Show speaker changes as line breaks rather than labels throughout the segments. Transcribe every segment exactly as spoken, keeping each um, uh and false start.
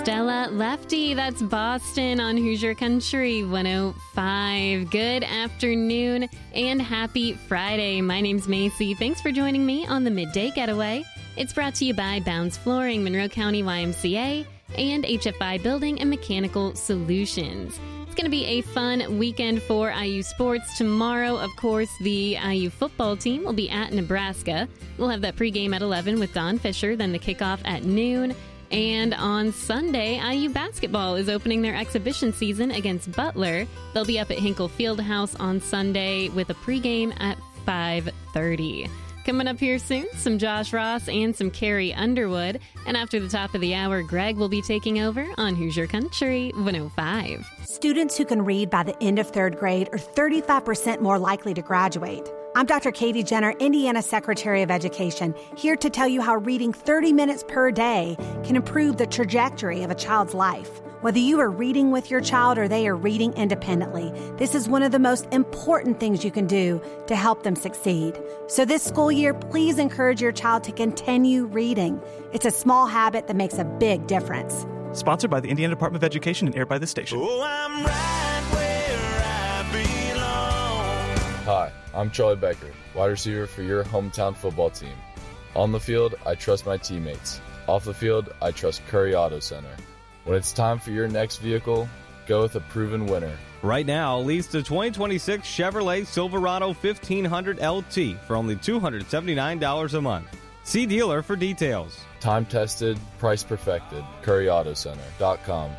Stella Lefty, that's Boston on Hoosier Country one oh five. Good afternoon and happy Friday. My name's Macy. Thanks for joining me on the Midday Getaway. It's brought to you by Bounds Flooring, Monroe County Y M C A, and H F I Building and Mechanical Solutions. It's going to be a fun weekend for I U sports. Tomorrow, of course, the I U football team will be at Nebraska. We'll have that pregame at eleven with Don Fisher, then the kickoff at noon. And on Sunday, I U basketball is opening their exhibition season against Butler. They'll be up at Hinkle Fieldhouse on Sunday with a pregame at five thirty. Coming up here soon, some Josh Ross and some Carrie Underwood. And after the top of the hour, Greg will be taking over on Hoosier Country one oh five.
Students who can read by the end of third grade are thirty-five percent more likely to graduate. I'm Doctor Katie Jenner, Indiana Secretary of Education, here to tell you how reading thirty minutes per day can improve the trajectory of a child's life. Whether you are reading with your child or they are reading independently, this is one of the most important things you can do to help them succeed. So this school year, please encourage your child to continue reading. It's a small habit that makes a big difference.
Sponsored by the Indiana Department of Education and aired by this station.
Oh, I'm right where I belong.
Hi, I'm Charlie Becker, wide receiver for your hometown football team. On the field, I trust my teammates. Off the field, I trust Curry Auto Center. When it's time for your next vehicle, go with a proven winner.
Right now, lease the twenty twenty-six Chevrolet Silverado fifteen hundred L T for only two hundred seventy-nine dollars a month. See dealer for details.
Time tested, price perfected. Curry Auto Center dot com.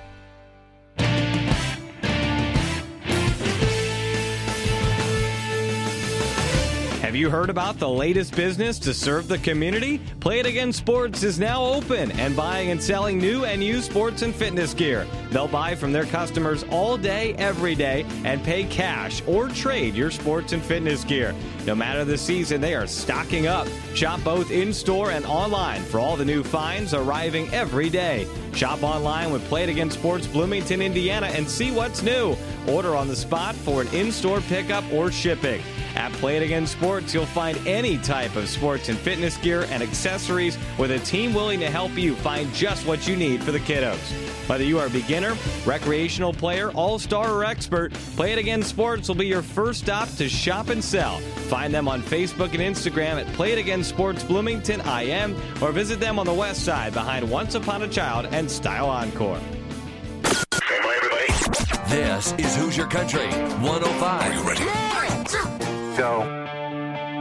Have you heard about the latest business to serve the community? Play It Again Sports is now open and buying and selling new and used sports and fitness gear. They'll buy from their customers all day, every day, and pay cash or trade your sports and fitness gear. No matter the season, they are stocking up. Shop both in-store and online for all the new finds arriving every day. Shop online with Play It Again Sports Bloomington, Indiana, and see what's new. Order on the spot for an in-store pickup or shipping. At Play It Again Sports, you'll find any type of sports and fitness gear and accessories with a team willing to help you find just what you need for the kiddos. Whether you are a beginner, recreational player, all-star, or expert, Play It Again Sports will be your first stop to shop and sell. Find them on Facebook and Instagram at Play It Again Sports Bloomington I M or visit them on the west side behind Once Upon a Child and Style Encore.
Family, everybody.
This is Hoosier Country one oh five.
Are you ready?
Go.